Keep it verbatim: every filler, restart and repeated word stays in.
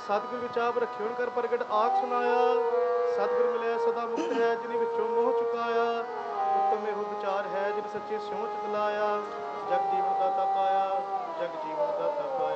सतगुर विच आप रखियो कर प्रगट आख सुनाया। सतगुर मिले सदा मुक्त है जिन्हें विचों मोह चुकाया। उत्तम एहो विचार है जिन सच्चे स्यों चित लाया। जग जीवन दाता पाया, जग जीवन दाता पाया।